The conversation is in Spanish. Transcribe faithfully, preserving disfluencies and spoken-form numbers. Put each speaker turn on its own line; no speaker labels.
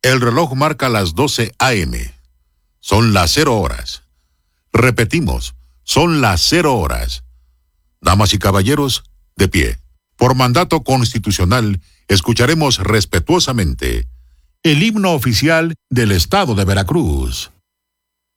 El reloj marca las doce a eme. Son las cero horas. Repetimos, son las cero horas. Damas y caballeros, de pie. Por mandato constitucional, escucharemos respetuosamente el himno oficial del Estado de Veracruz.